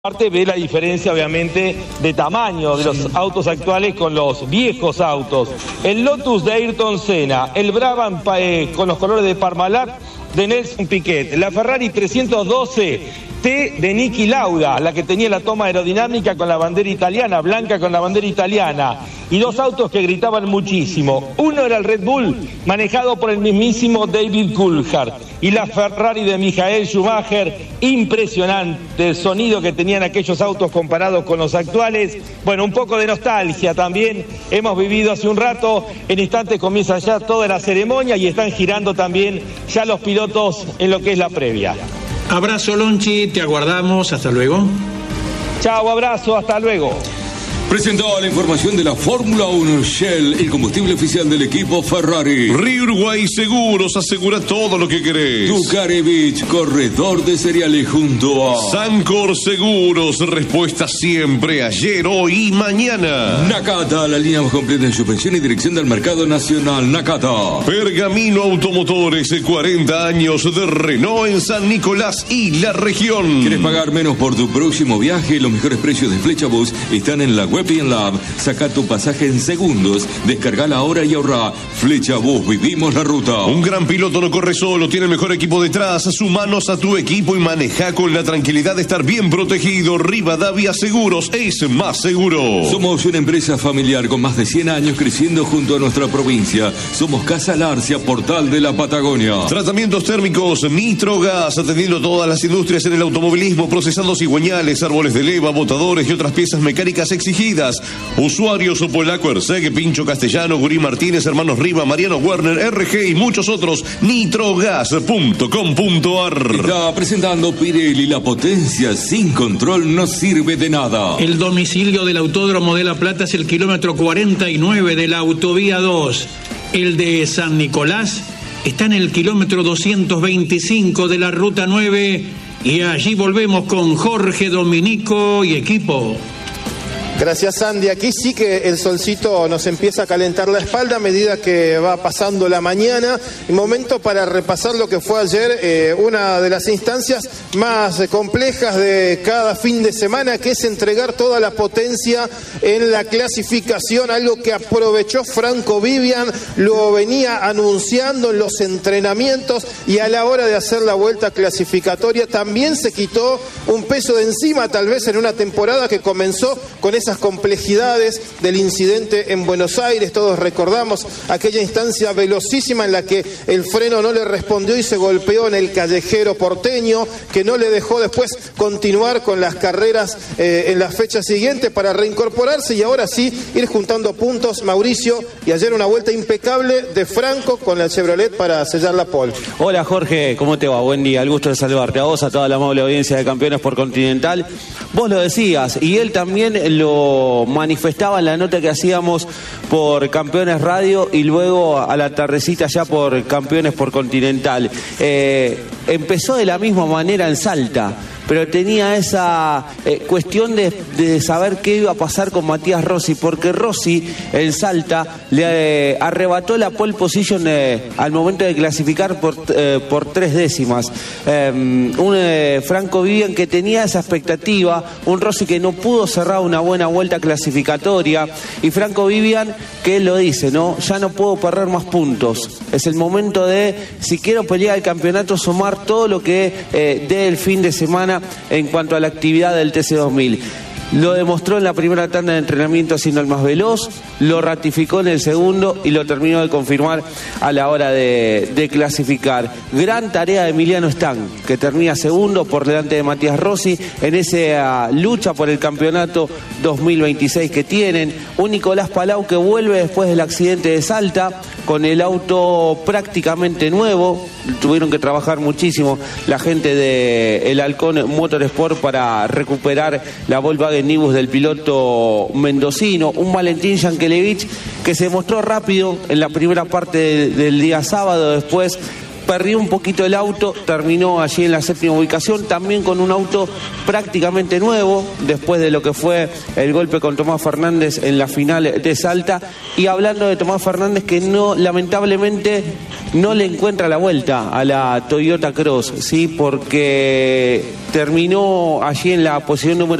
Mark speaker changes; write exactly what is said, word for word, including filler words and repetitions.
Speaker 1: Aparte ve la diferencia obviamente de tamaño de los autos actuales con los viejos autos. El Lotus de Ayrton Senna, el Brabham eh, con los colores de Parmalat de Nelson Piquet, la Ferrari trescientos doce T de Niki Lauda, la que tenía la toma aerodinámica con la bandera italiana, blanca con la bandera italiana, y dos autos que gritaban muchísimo. Uno era el Red Bull, manejado por el mismísimo David Coulthard, y la Ferrari de Michael Schumacher, impresionante el sonido que tenían aquellos autos comparados con los actuales. Bueno, un poco de nostalgia también hemos vivido hace un rato. En instantes comienza ya toda la ceremonia y están girando también ya los pilotos en lo que es la previa.
Speaker 2: Abrazo, Lonchi, te aguardamos, hasta luego.
Speaker 1: Chao, abrazo, hasta luego.
Speaker 3: Presentó la información de la Fórmula uno. Shell, el combustible oficial del equipo Ferrari.
Speaker 4: Río Uruguay Seguros, asegura todo lo que querés.
Speaker 3: Ducare Beach, corredor de cereales junto a
Speaker 4: Sancor Seguros, respuesta siempre, ayer, hoy y mañana.
Speaker 3: Nakata, la línea más completa de suspensión y dirección del mercado nacional. Nakata.
Speaker 4: Pergamino Automotores, cuarenta años de Renault en San Nicolás y la región.
Speaker 3: ¿Quieres pagar menos por tu próximo viaje? Los mejores precios de Flechabús están en la web y en la app. Saca tu pasaje en segundos, descargala ahora y ahorra. Flechabús, vivimos la ruta.
Speaker 4: Un gran piloto no corre solo, tiene el mejor equipo detrás. Sumanos a tu equipo y maneja con la tranquilidad de estar bien protegido. Rivadavia Seguros es más seguro.
Speaker 3: Somos una empresa familiar con más de cien años creciendo junto a nuestra provincia. Somos Casa Larcia, portal de la Patagonia.
Speaker 4: Tratamientos térmicos Nitrogas, atendiendo todas las industrias en el automovilismo, procesando cigüeñales, árboles de leva, botadores y otras piezas mecánicas exigidas. Usuarios Polaco Erceg, Pincho Castellano, Gurí Martínez, Hermanos Riva, Mariano Werner, R G y muchos otros. Nitrogas punto com punto a r.
Speaker 3: Está presentando Pirelli, la potencia sin control no sirve de nada.
Speaker 2: El domicilio del Autódromo de La Plata es el kilómetro cuarenta y nueve de la Autovía dos. El de San Nicolás está en el kilómetro doscientos veinticinco de la Ruta nueve. Y allí volvemos con Jorge Dominico y equipo.
Speaker 5: Gracias, Sandy. Aquí sí que el solcito nos empieza a calentar la espalda a medida que va pasando la mañana. Y momento para repasar lo que fue ayer, eh, una de las instancias más complejas de cada fin de semana, que es entregar toda la potencia en la clasificación, algo que aprovechó Franco Vivian, lo venía anunciando en los entrenamientos y a la hora de hacer la vuelta clasificatoria también se quitó un peso de encima, tal vez en una temporada que comenzó con esas complejidades del incidente en Buenos Aires. Todos recordamos aquella instancia velocísima en la que el freno no le respondió y se golpeó en el callejero porteño, que no le dejó después continuar con las carreras eh, en la fecha siguiente para reincorporarse y ahora sí ir juntando puntos, Mauricio, y ayer una vuelta impecable de Franco con la Chevrolet para sellar la pole.
Speaker 6: Hola Jorge, ¿cómo te va? Buen día, el gusto de saludarte a vos, a toda la amable audiencia de Campeones por Continental. Vos lo decías y él también lo manifestaba en la nota que hacíamos por Campeones Radio y luego a la tardecita ya por Campeones por Continental. Eh, empezó de la misma manera en Salta, pero tenía esa eh, cuestión de, de saber qué iba a pasar con Matías Rossi, porque Rossi en Salta le eh, arrebató la pole position eh, al momento de clasificar por, eh, por tres décimas. Eh, un eh, Franco Vivian que tenía esa expectativa, un Rossi que no pudo cerrar una buena vuelta clasificatoria, y Franco Vivian que él lo dice, ¿no? Ya no puedo perder más puntos. Es el momento de, si quiero pelear el campeonato, sumar todo lo que eh, dé el fin de semana en cuanto a la actividad del T C dos mil. Lo demostró en la primera tanda de entrenamiento siendo el más veloz, lo ratificó en el segundo y lo terminó de confirmar a la hora de, de clasificar. Gran tarea de Emiliano Stang, que termina segundo por delante de Matías Rossi en esa lucha por el campeonato dos mil veintiséis que tienen. Un Nicolás Palau que vuelve después del accidente de Salta con el auto prácticamente nuevo. Tuvieron que trabajar muchísimo la gente de el Halcón Motorsport para recuperar la Volkswagen Nibus del piloto mendocino. Un Valentín Yankelevich que se mostró rápido en la primera parte del, del día sábado, después perdió un poquito el auto, terminó allí en la séptima ubicación, también con un auto prácticamente nuevo, después de lo que fue el golpe con Tomás Fernández en la final de Salta. Y hablando de Tomás Fernández, que no, lamentablemente no le encuentra la vuelta a la Toyota Cross, ¿sí? Porque terminó allí en la posición número